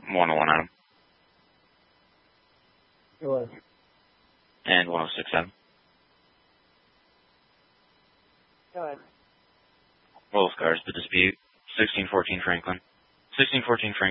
101 Adam. It was. And 106 Adam. Go ahead. Both cars, the dispute. 1614 Franklin. 1614 Franklin.